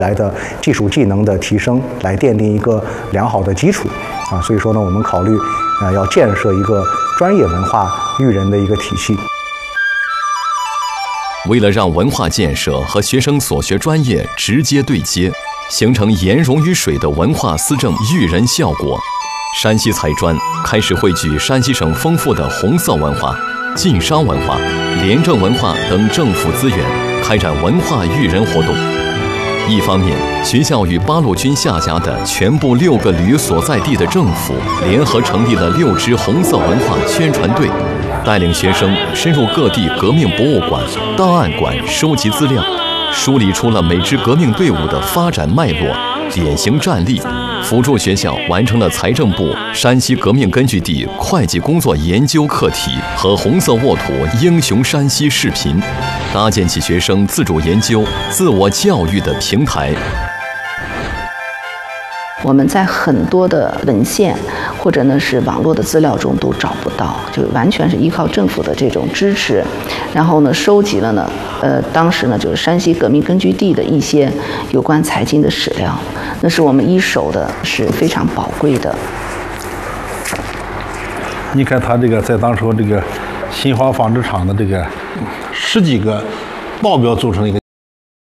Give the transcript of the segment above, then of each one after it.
来的技术技能的提升，来奠定一个良好的基础啊。所以说呢，我们考虑要建设一个专业文化育人的一个体系。 为了让文化建设和学生所学专业直接对接，形成颜融于水的文化思政育人效果，山西财专开始汇聚山西省丰富的红色文化、晋商文化、廉政文化等政府资源，开展文化育人活动。一方面，学校与八路军下辖的全部6个旅所在地的政府联合成立了6支红色文化宣传队，带领学生深入各地革命博物馆、档案馆收集资料，梳理出了每支革命队伍的发展脉络、典型战例，辅助学校完成了财政部山西革命根据地会计工作研究课题和红色沃土英雄山西视频，搭建起学生自主研究、自我教育的平台。 我们在很多的文献或者呢是网络的资料中都找不到，就完全是依靠政府的这种支持，然后呢收集了呢当时呢就是山西革命根据地的一些有关财经的史料，那是我们一手的，是非常宝贵的。 你看他这个在当时这个新华纺织厂的这个10几个报表组成一个。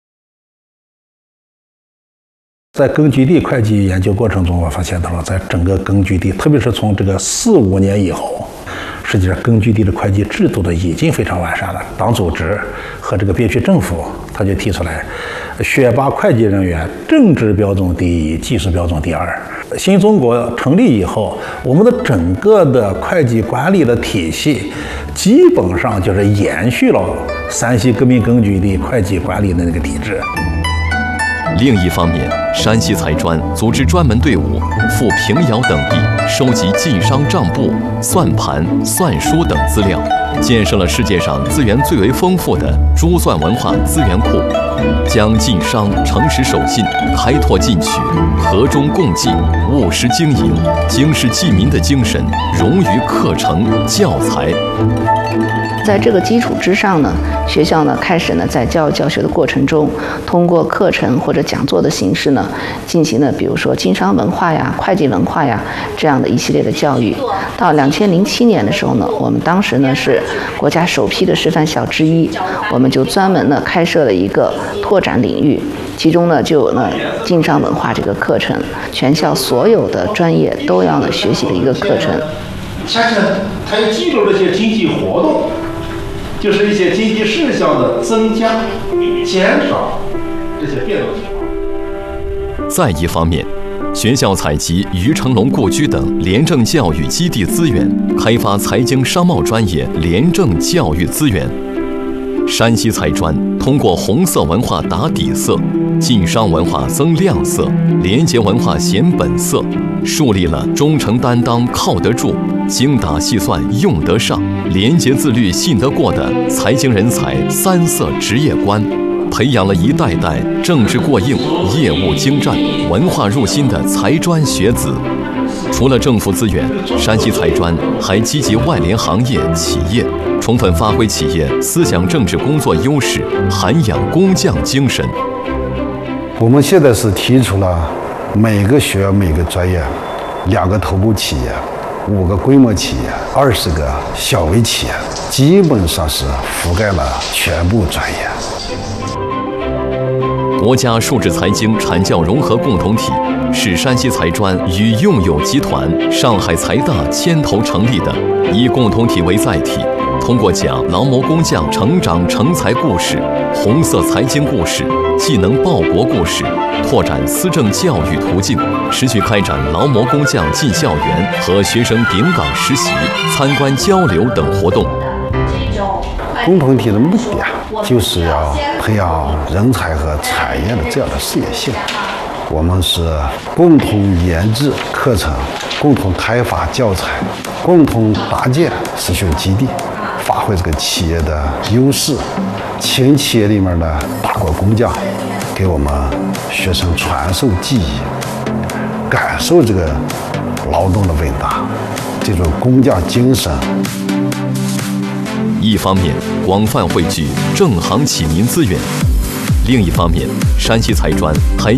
在根据地会计研究过程中，我发现到了，在整个根据地，特别是从这个4、5年以后，实际上根据地的会计制度的已经非常完善了。党组织和这个边区政府，他就提出来，选拔会计人员，政治标准第一，技术标准第二。新中国成立以后，我们的整个的会计管理的体系，基本上就是延续了山西革命根据地会计管理的那个体制。 另一方面，山西财专组织专门队伍赴平遥等地收集晋商账簿、算盘、算书等资料，建设了世界上资源最为丰富的珠算文化资源库，将晋商诚实守信、开拓进取、和衷共济、务实经营、经世济民的精神融于课程教材。 在这个基础之上呢，学校呢开始呢在教育教学的过程中，通过课程或者讲座的形式呢，进行了比如说经商文化呀、会计文化呀这样的一系列的教育。到2007年的时候呢，我们当时呢是国家首批的示范校之一，我们就专门呢开设了一个拓展领域，其中呢就有呢经商文化这个课程，全校所有的专业都要呢学习的一个课程。 下层它又记录了一些经济活动，就是一些经济事项的增加、减少这些变动情况。 再一方面，学校采集于成龙故居等廉政教育基地资源，开发财经商贸专业廉政教育资源。山西财专通过红色文化打底色，晋商文化增亮色，廉洁文化显本色，树立了忠诚担当靠得住、精打细算用得上、廉洁自律信得过的财经人才3色职业观，培养了一代代政治过硬、业务精湛、文化入心的财专学子。除了政府资源，山西财专还积极外联行业企业，充分发挥企业思想政治工作优势，涵养工匠精神。 我们现在是提出了每个学院每个专业2个头部企业、5个规模企业、20个小微企业，基本上是覆盖了全部专业。 国家数字财经产教融合共同体是山西财专与用友集团、上海财大牵头成立的，以共同体为载体，通过讲劳模工匠成长成才故事、红色财经故事、技能报国故事，拓展思政教育途径，持续开展劳模工匠进校园和学生顶岗实习、参观交流等活动。 共同体的目的就是要培养人才和产业的这样的事业性。我们是共同研制课程，共同开发教材，共同搭建实训基地，发挥这个企业的优势，请企业里面的大国工匠给我们学生传授技艺，感受这个劳动的伟大，这种工匠精神。 一方面广泛汇聚正行启民资源，另一方面山西财专还